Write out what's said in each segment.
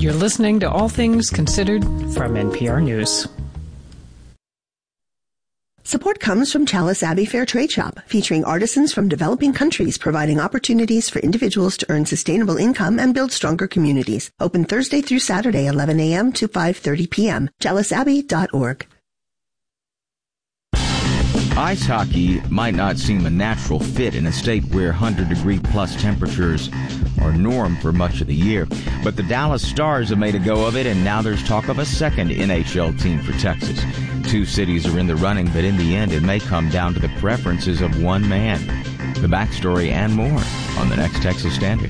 You're listening to All Things Considered from NPR News. Support comes from Chalice Abbey Fair Trade Shop, featuring artisans from developing countries providing opportunities for individuals to earn sustainable income and build stronger communities. Open Thursday through Saturday, 11 a.m. to 5:30 p.m. chaliceabbey.org. Ice hockey might not seem a natural fit in a state where 100-degree plus temperatures are norm for much of the year. But the Dallas Stars have made a go of it, and now there's talk of a second NHL team for Texas. Two cities are in the running, but in the end, it may come down to the preferences of one man. The backstory and more on the next Texas Standard.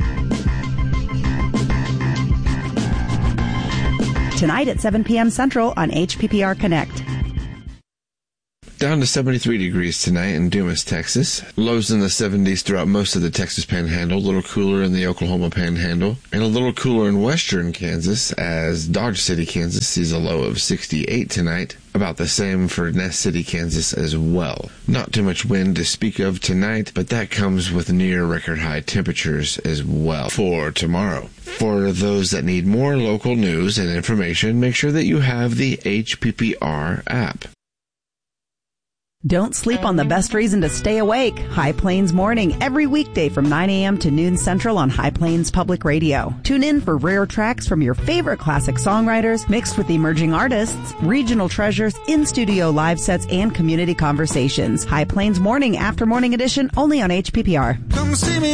Tonight at 7 p.m. Central on HPPR Connect. Down to 73 degrees tonight in Dumas, Texas. Lows in the 70s throughout most of the Texas Panhandle. A little cooler in the Oklahoma Panhandle. And a little cooler in western Kansas as Dodge City, Kansas sees a low of 68 tonight. About the same for Ness City, Kansas as well. Not too much wind to speak of tonight, but that comes with near record high temperatures as well for tomorrow. For those that need more local news and information, make sure that you have the HPPR app. Don't sleep on the best reason to stay awake. High Plains Morning, every weekday from 9 a.m. to noon Central on High Plains Public Radio. Tune in for rare tracks from your favorite classic songwriters, mixed with emerging artists, regional treasures, in-studio live sets, and community conversations. High Plains Morning, after morning edition, only on HPPR. Come see me.